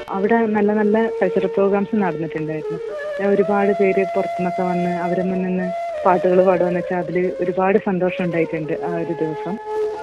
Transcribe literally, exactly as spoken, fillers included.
അവിടെ നല്ല നല്ല കൾച്ചറൽ പ്രോഗ്രാംസ് നടന്നിട്ടുണ്ടായിരുന്നു. ഒരുപാട് പേര് പുറത്തുനിന്നൊക്കെ വന്ന് അവരെ മുന്നിൽ നിന്ന് പാട്ടുകൾ പാടുകയെന്ന് വെച്ചാൽ അതിൽ ഒരുപാട് സന്തോഷം ഉണ്ടായിട്ടുണ്ട് ആ ഒരു ദിവസം.